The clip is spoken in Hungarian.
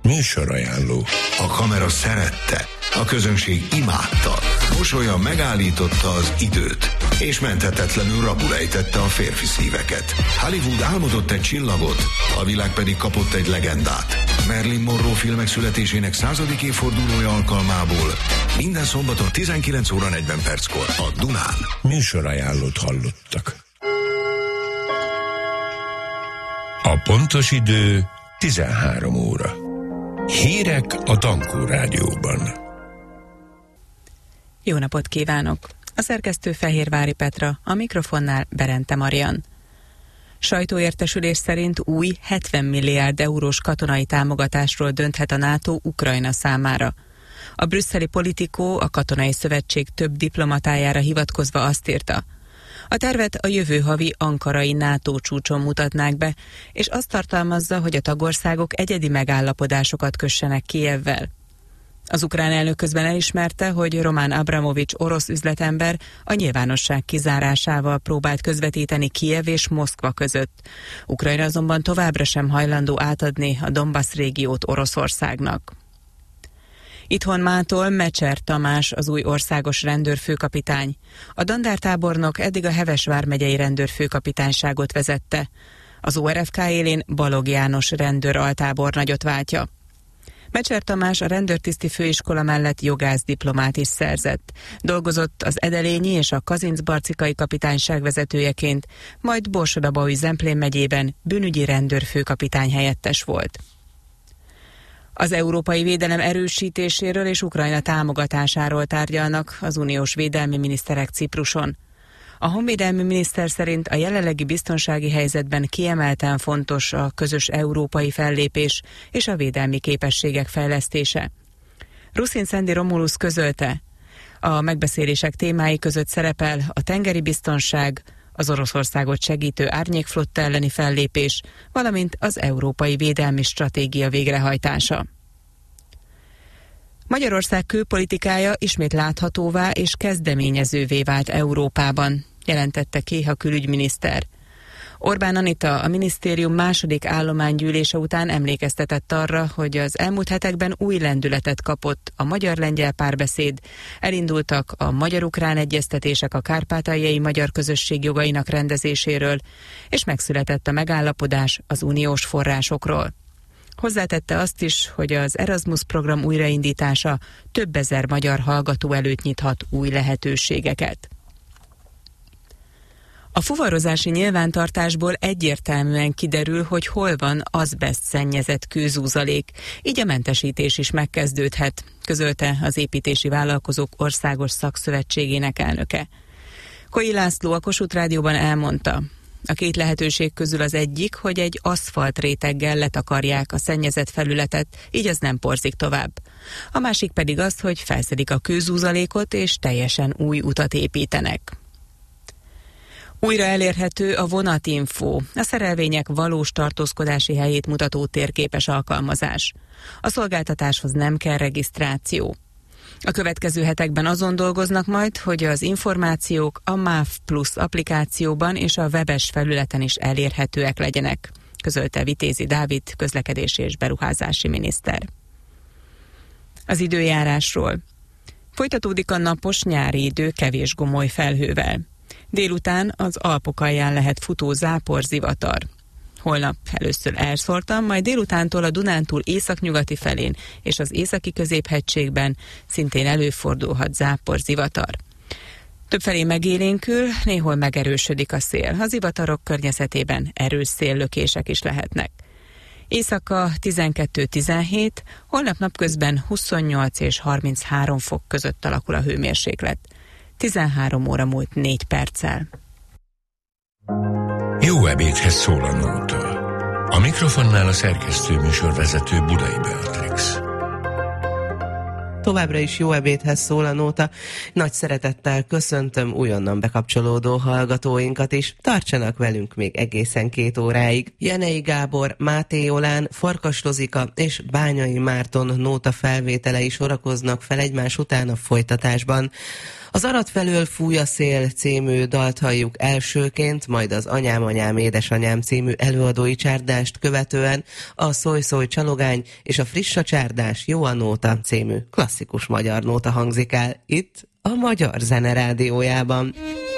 Műsorajánló. A kamera szerette, a közönség imádta, mosolya megállította az időt, és menthetetlenül rabul ejtette a férfi szíveket. Hollywood álmodott egy csillagot, a világ pedig kapott egy legendát. Marilyn Monroe filmek születésének 100. évfordulója alkalmából minden szombaton 19 óra 40 perckor a Dunán. Műsorajánlót hallottak. A pontos idő 13 óra. Hírek a Dankó Rádióban. Jó napot kívánok! A szerkesztő Fehérvári Petra, a mikrofonnál Berente Marian. Sajtóértesülés szerint új 70 milliárd eurós katonai támogatásról dönthet a NATO Ukrajna számára. A brüsszeli Politico a Katonai Szövetség több diplomatájára hivatkozva azt írta: a tervet a jövő havi ankarai NATO csúcson mutatnák be, és azt tartalmazza, hogy a tagországok egyedi megállapodásokat kössenek Kijevvel. Az ukrán elnök közben elismerte, hogy Roman Abramovics orosz üzletember a nyilvánosság kizárásával próbált közvetíteni Kijev és Moszkva között. Ukrajna azonban továbbra sem hajlandó átadni a Donbass régiót Oroszországnak. Itthon mától Mecser Tamás az új országos rendőrfőkapitány. A dandártábornok eddig a Heves vármegyei rendőrfőkapitányságot vezette. Az ORFK élén Balog János rendőr altábornagyot váltja. Mecser Tamás a rendőrtiszti főiskola mellett jogászdiplomát is szerzett. Dolgozott az Edelényi és a Kazincbarcikai kapitányság vezetőjeként, majd Borsod-Abaúj-Zemplén megyében bűnügyi rendőrfőkapitány helyettes volt. Az európai védelem erősítéséről és Ukrajna támogatásáról tárgyalnak az uniós védelmi miniszterek Cipruson. A honvédelmi miniszter szerint a jelenlegi biztonsági helyzetben kiemelten fontos a közös európai fellépés és a védelmi képességek fejlesztése. Ruszin Szendi Romulus közölte, a megbeszélések témái között szerepel a tengeri biztonság, az Oroszországot segítő árnyékflotta elleni fellépés, valamint az európai védelmi stratégia végrehajtása. Magyarország külpolitikája ismét láthatóvá és kezdeményezővé vált Európában, jelentette ki a külügyminiszter. Orbán Anita a minisztérium második állománygyűlése után emlékeztetett arra, hogy az elmúlt hetekben új lendületet kapott a magyar-lengyel párbeszéd, elindultak a magyar-ukrán egyeztetések a kárpátaljai magyar közösség jogainak rendezéséről, és megszületett a megállapodás az uniós forrásokról. Hozzátette azt is, hogy az Erasmus program újraindítása több ezer magyar hallgató előtt nyithat új lehetőségeket. A fuvarozási nyilvántartásból egyértelműen kiderül, hogy hol van azbeszt szennyezett kőzúzalék, így a mentesítés is megkezdődhet, közölte az Építési Vállalkozók Országos Szakszövetségének elnöke. Koi László a Kossuth Rádióban elmondta, a két lehetőség közül az egyik, hogy egy aszfalt réteggel letakarják a szennyezett felületet, így az nem porzik tovább. A másik pedig az, hogy felszedik a kőzúzalékot és teljesen új utat építenek. Újra elérhető a Vonatinfo, a szerelvények valós tartózkodási helyét mutató térképes alkalmazás. A szolgáltatáshoz nem kell regisztráció. A következő hetekben azon dolgoznak majd, hogy az információk a MÁV Plus applikációban és a webes felületen is elérhetőek legyenek, közölte Vitézi Dávid közlekedési és beruházási miniszter. Az időjárásról. Folytatódik a napos nyári idő kevés gomoly felhővel. Délután az Alpok alján lehet futó zápor, zivatar. Holnap először elszórtan, majd délutántól a Dunántúl északnyugati felén és az északi középhegységben szintén előfordulhat zápor, zivatar. Többfelé megélénkül, néhol megerősödik a szél. A zivatarok környezetében erős széllökések is lehetnek. Éjszaka 12-17, holnap napközben 28 és 33 fok között alakul a hőmérséklet. 13 óra múlt 4 perccel. Jó ebédhez szól a nóta. A mikrofonnál a szerkesztő műsorvezető Budai Beatrix. Továbbra is jó ebédhez szól a nóta. Nagy szeretettel köszöntöm újonnan bekapcsolódó hallgatóinkat is. Tartsanak velünk még egészen 2 óráig. Jenei Gábor, Máté Jolán, Farkas Lozika és Bányai Márton nóta felvételei sorakoznak fel egymás után a folytatásban. Az Arad felől fúj a szél című dalt halljuk elsőként, majd az Anyám, anyám, édesanyám című előadói csárdást követően a Szólj, szólj, csalogány és a Friss a csárdás, Jó a nóta című klasszikus magyar nóta hangzik el itt a Magyar Zene Rádiójában.